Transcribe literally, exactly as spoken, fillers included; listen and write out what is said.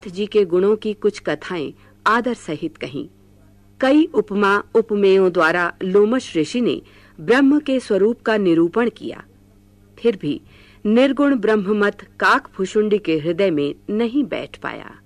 नाथ जी के गुणों की कुछ कथाएं आदर सहित कहीं। कई उपमा उपमेयों द्वारा लोमश ऋषि ने ब्रह्म के स्वरूप का निरूपण किया। फिर भी निर्गुण ब्रह्ममत काकभुशुंडी के हृदय में नहीं बैठ पाया।